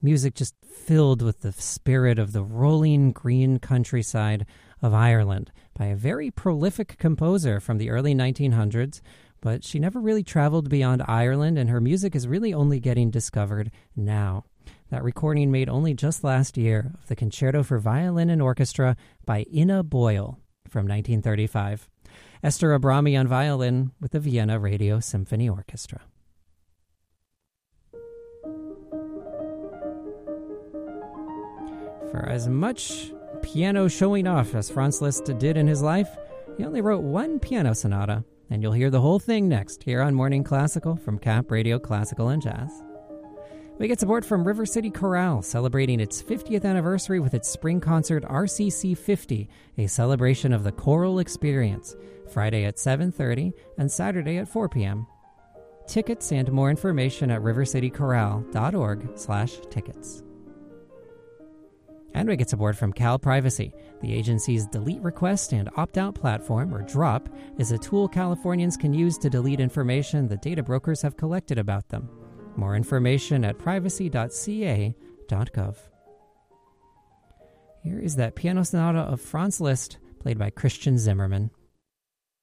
music just filled with the spirit of the rolling green countryside of Ireland by a very prolific composer from the early 1900s, but she never really traveled beyond Ireland, and her music is really only getting discovered now. That recording made only just last year of the Concerto for Violin and Orchestra by Ina Boyle from 1935. Esther Abrami on violin with the Vienna Radio Symphony Orchestra. For as much piano showing off as Franz Liszt did in his life, he only wrote one piano sonata, and you'll hear the whole thing next here on Morning Classical from Cap Radio Classical and Jazz. We get support from River City Chorale, celebrating its 50th anniversary with its spring concert RCC 50, a celebration of the choral experience, Friday at 7:30 and Saturday at 4 p.m. Tickets and more information at rivercitychorale.org/tickets. And we get support from Cal Privacy. The agency's Delete Request and Opt-out platform, or DROP, is a tool Californians can use to delete information that data brokers have collected about them. More information at privacy.ca.gov. Here is that piano sonata of Franz Liszt, played by Christian Zimmerman.